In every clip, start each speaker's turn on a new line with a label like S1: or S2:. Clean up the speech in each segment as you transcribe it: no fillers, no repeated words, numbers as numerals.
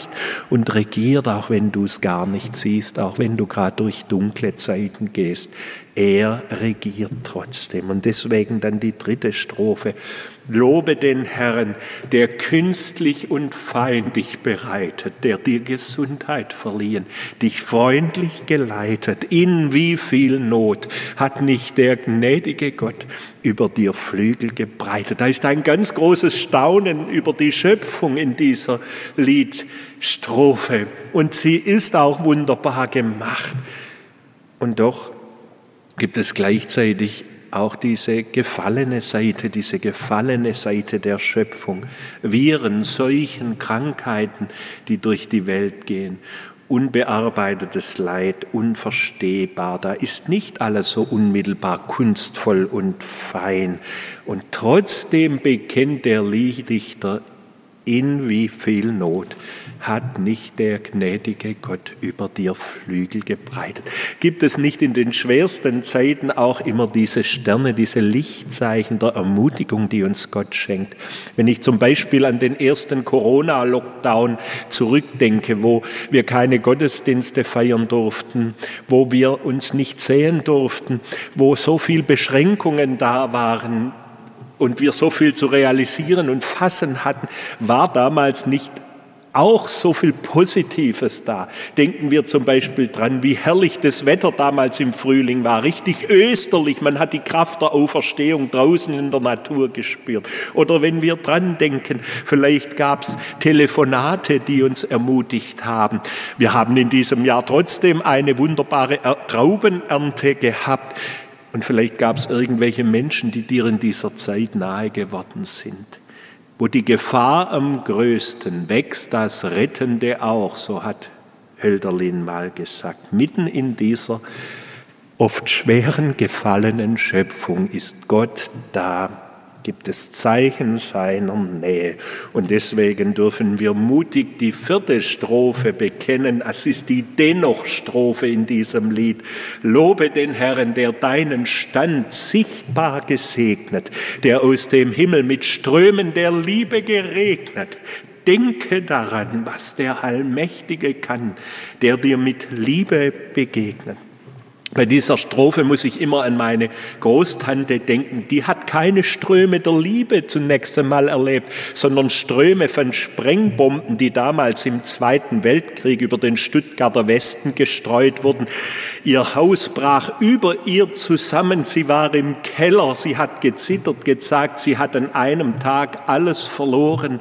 S1: ist und regiert, auch wenn du es gar nicht siehst, auch wenn du gerade durch dunkle Zeiten gehst. Er regiert trotzdem. Und deswegen dann die dritte Strophe. Lobe den Herrn, der künstlich und fein dich bereitet, der dir Gesundheit verliehen, dich freundlich geleitet. In wie viel Not hat nicht der gnädige Gott über dir Flügel gebreitet. Da ist ein ganz großes Staunen über die Schöpfung in dieser Liedstrophe. Und sie ist auch wunderbar gemacht. Und doch gibt es gleichzeitig auch diese gefallene Seite der Schöpfung. Viren, Seuchen, Krankheiten, die durch die Welt gehen. Unbearbeitetes Leid, unverstehbar. Da ist nicht alles so unmittelbar kunstvoll und fein. Und trotzdem bekennt der Lieddichter, in wie viel Not hat nicht der gnädige Gott über dir Flügel gebreitet. Gibt es nicht in den schwersten Zeiten auch immer diese Sterne, diese Lichtzeichen der Ermutigung, die uns Gott schenkt? Wenn ich zum Beispiel an den ersten Corona-Lockdown zurückdenke, wo wir keine Gottesdienste feiern durften, wo wir uns nicht sehen durften, wo so viel Beschränkungen da waren, und wir so viel zu realisieren und fassen hatten, war damals nicht auch so viel Positives da. Denken wir zum Beispiel dran, wie herrlich das Wetter damals im Frühling war, richtig österlich, man hat die Kraft der Auferstehung draußen in der Natur gespürt. Oder wenn wir dran denken, vielleicht gab es Telefonate, die uns ermutigt haben. Wir haben in diesem Jahr trotzdem eine wunderbare Traubenernte gehabt. Und vielleicht gab es irgendwelche Menschen, die dir in dieser Zeit nahe geworden sind. Wo die Gefahr am größten, wächst das Rettende auch, so hat Hölderlin mal gesagt. Mitten in dieser oft schweren, gefallenen Schöpfung ist Gott da. Gibt es Zeichen seiner Nähe. Und deswegen dürfen wir mutig die vierte Strophe bekennen. Es ist die Dennoch-Strophe in diesem Lied. Lobe den Herrn, der deinen Stand sichtbar gesegnet, der aus dem Himmel mit Strömen der Liebe geregnet. Denke daran, was der Allmächtige kann, der dir mit Liebe begegnet. Bei dieser Strophe muss ich immer an meine Großtante denken. Die hat keine Ströme der Liebe zunächst einmal erlebt, sondern Ströme von Sprengbomben, die damals im Zweiten Weltkrieg über den Stuttgarter Westen gestreut wurden. Ihr Haus brach über ihr zusammen. Sie war im Keller. Sie hat gezittert, gesagt, sie hat an einem Tag alles verloren.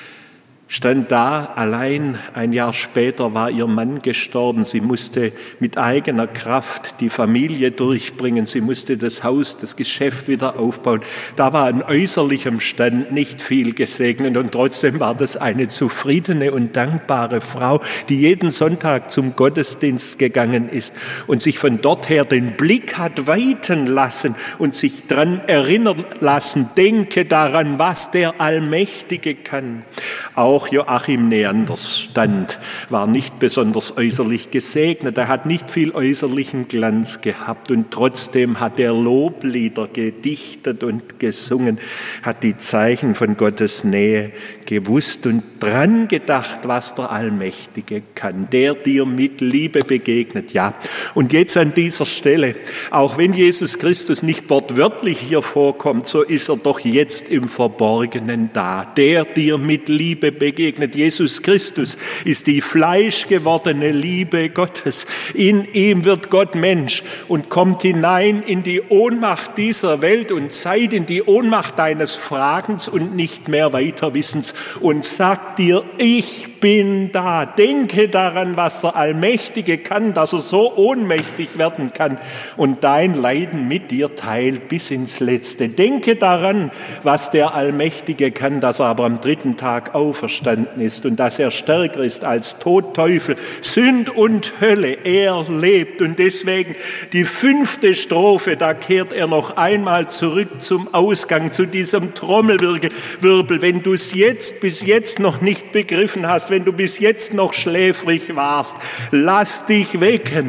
S1: Stand da allein, ein Jahr später war ihr Mann gestorben, sie musste mit eigener Kraft die Familie durchbringen, sie musste das Haus, das Geschäft wieder aufbauen. Da war an äußerlichem Stand nicht viel gesegnet und trotzdem war das eine zufriedene und dankbare Frau, die jeden Sonntag zum Gottesdienst gegangen ist und sich von dort her den Blick hat weiten lassen und sich dran erinnern lassen, denke daran, was der Allmächtige kann. Auch Joachim Neanders Stand war nicht besonders äußerlich gesegnet, er hat nicht viel äußerlichen Glanz gehabt und trotzdem hat er Loblieder gedichtet und gesungen, hat die Zeichen von Gottes Nähe gewusst und dran gedacht, was der Allmächtige kann, der dir mit Liebe begegnet. Ja, und jetzt an dieser Stelle, auch wenn Jesus Christus nicht wortwörtlich hier vorkommt, so ist er doch jetzt im Verborgenen da, der dir mit Liebe begegnet. Jesus Christus ist die fleischgewordene Liebe Gottes. In ihm wird Gott Mensch und kommt hinein in die Ohnmacht dieser Welt und Zeit, in die Ohnmacht deines Fragens und nicht mehr Weiterwissens und sagt dir, ich bin da. Denke daran, was der Allmächtige kann, dass er so ohnmächtig werden kann und dein Leiden mit dir teilt bis ins Letzte. Denke daran, was der Allmächtige kann, dass er aber am dritten Tag auferstanden ist und dass er stärker ist als Tod, Teufel, Sünd und Hölle. Er lebt und deswegen die fünfte Strophe, da kehrt er noch einmal zurück zum Ausgang, zu diesem Trommelwirbel. Wenn du es bis jetzt noch nicht begriffen hast, wenn du bis jetzt noch schläfrig warst, lass dich wecken.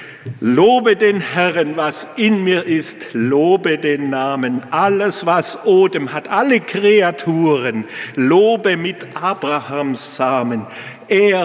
S1: Lobe den Herrn, was in mir ist, lobe den Namen. Alles, was Odem hat, alle Kreaturen, lobe mit Abrahams Samen. Er